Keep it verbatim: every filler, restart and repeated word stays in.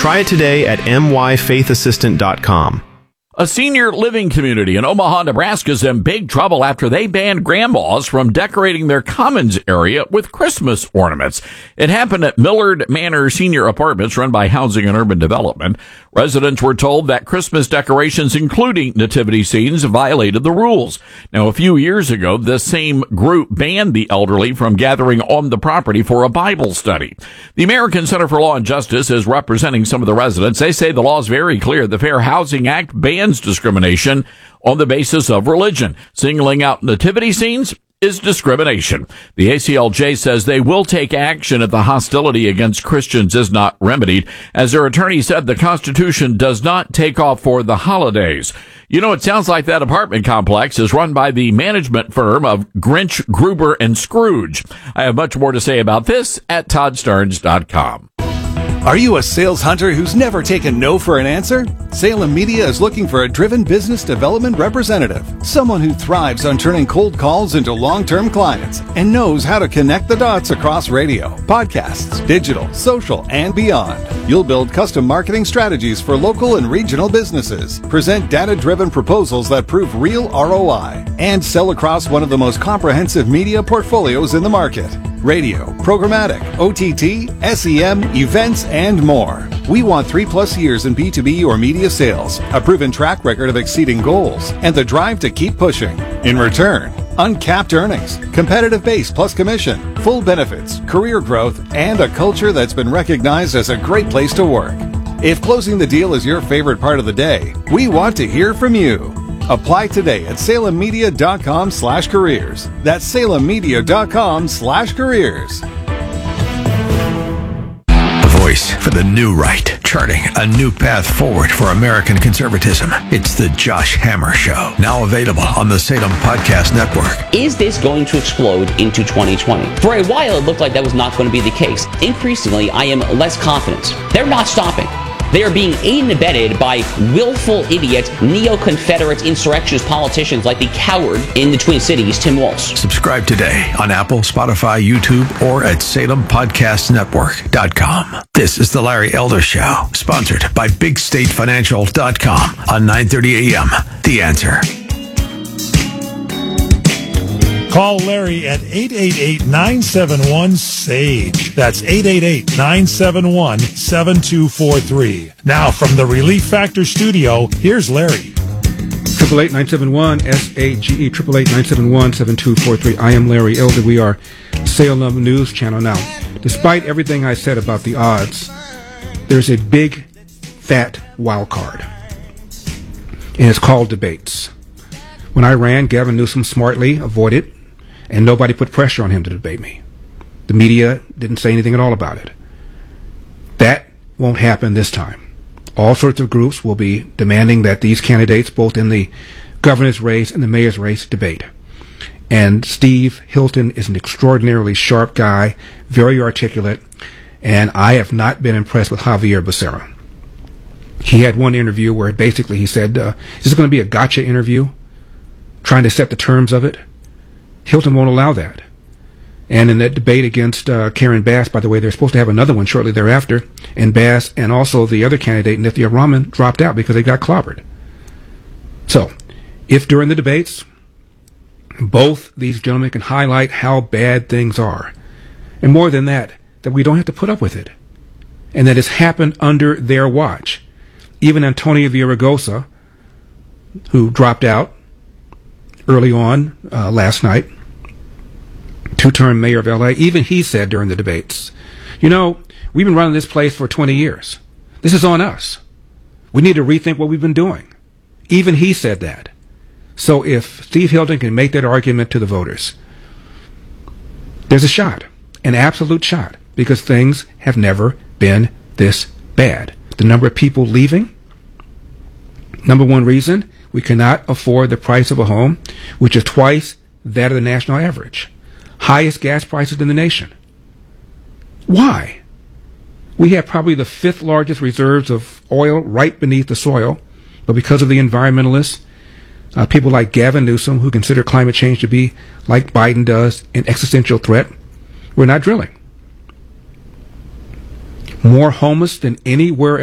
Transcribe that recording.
Try it today at m y faith assistant dot com. A senior living community in Omaha, Nebraska is in big trouble after they banned grandmas from decorating their commons area with Christmas ornaments. It happened at Millard Manor Senior Apartments run by Housing and Urban Development. Residents were told that Christmas decorations, including nativity scenes, violated the rules. Now, a few years ago, the same group banned the elderly from gathering on the property for a Bible study. The American Center for Law and Justice is representing some of the residents. They say the law is very clear. The Fair Housing Act bans discrimination on the basis of religion. Singling out nativity scenes is discrimination. The A C L J says they will take action if the hostility against Christians is not remedied. As their attorney said, the Constitution does not take off for the holidays. You know, it sounds like that apartment complex is run by the management firm of Grinch, Gruber, and Scrooge. I have much more to say about this at todd stearns dot com. Are you a sales hunter who's never taken no for an answer? Salem Media is looking for a driven business development representative, someone who thrives on turning cold calls into long-term clients and knows how to connect the dots across radio, podcasts, digital, social, and beyond. You'll build custom marketing strategies for local and regional businesses, present data-driven proposals that prove real R O I, and sell across one of the most comprehensive media portfolios in the market. Radio, programmatic, O T T, S E M, events, and more. We want three plus years in B two B or media sales, a proven track record of exceeding goals, and the drive to keep pushing. In return, uncapped earnings, competitive base plus commission, full benefits, career growth, and a culture that's been recognized as a great place to work. If closing the deal is your favorite part of the day, we want to hear from you. Apply today at salem media dot com slash careers. That's salem media dot com slash careers. The voice for the new right, charting a new path forward for American conservatism. It's the Josh Hammer Show, now available on the Salem Podcast Network. Is this going to explode into twenty twenty? For a while, it looked like that was not going to be the case. Increasingly, I am less confident. They're not stopping. They are being aided and abetted by willful idiots, neo-Confederate insurrectionist politicians like the coward in the Twin Cities, Tim Walz. Subscribe today on Apple, Spotify, YouTube, or at salem podcast network dot com. This is the Larry Elder Show, sponsored by big state financial dot com on nine thirty a.m. The Answer. Call Larry at eight eight eight, nine seven one, S A G E. That's eight eight eight, nine seven one, seven two four three. Now from the Relief Factor studio, here's Larry. Triple eight nine seven one S A G E, triple eight nine seven one seven two four three. I am Larry Elder. We are Salem News Channel. Now, despite everything I said about the odds, there's a big, fat wild card, and it's called debates. When I ran, Gavin Newsom smartly avoided, and nobody put pressure on him to debate me. The media didn't say anything at all about it. That won't happen this time. All sorts of groups will be demanding that these candidates, both in the governor's race and the mayor's race, debate. And Steve Hilton is an extraordinarily sharp guy, very articulate, and I have not been impressed with Javier Becerra. He had one interview where basically he said, uh, is this going to be a gotcha interview? Trying to set the terms of it? Hilton won't allow that. And in that debate against uh, Karen Bass, by the way, they're supposed to have another one shortly thereafter, and Bass and also the other candidate, Nithya Raman, dropped out because they got clobbered. So, if during the debates, both these gentlemen can highlight how bad things are, and more than that, that we don't have to put up with it, and that it's happened under their watch. Even Antonio Villaraigosa, who dropped out early on uh, last night, two-term mayor of L A, even he said during the debates, you know, we've been running this place for twenty years. This is on us. We need to rethink what we've been doing. Even he said that. So if Steve Hilton can make that argument to the voters, there's a shot, an absolute shot, because things have never been this bad. The number of people leaving, number one reason, we cannot afford the price of a home, which is twice that of the national average. Highest gas prices in the nation. Why? We have probably the fifth largest reserves of oil right beneath the soil, but because of the environmentalists, uh, people like Gavin Newsom, who consider climate change to be, like Biden does, an existential threat, we're not drilling. More homeless than anywhere